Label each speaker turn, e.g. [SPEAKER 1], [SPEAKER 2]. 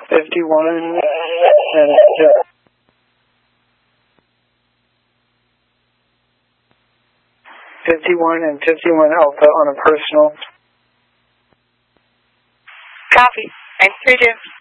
[SPEAKER 1] 51 and 51 and 51 Alpha on a personal.
[SPEAKER 2] Copy. 932.